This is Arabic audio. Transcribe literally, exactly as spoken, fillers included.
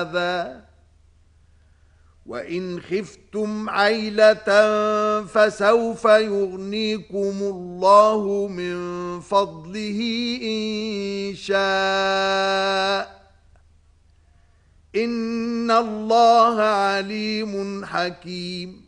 هذا وإن خفتم عيلة فسوف يغنيكم الله من فضله إن شاء إن الله عليم حكيم